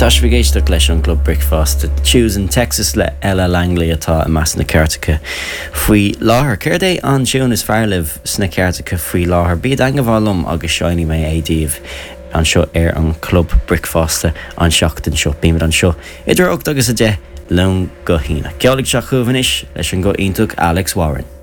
Tashvigéisteach leis an Club Brickfast Choose in Texas le Ella Langley atá a meas na Ceartacha faoi láthair. Céir é an siún is fearlibh sna Ceartacha faoi láthair. Bíad angabhálum agus seoinní mé édíomh an seo an Club Brickfasta an seachtain seo bíimid an seo. Idir 8 agus a 10 lón go hína. Ceolaigh seach chuhanis leis an go iontóg Alex Warren.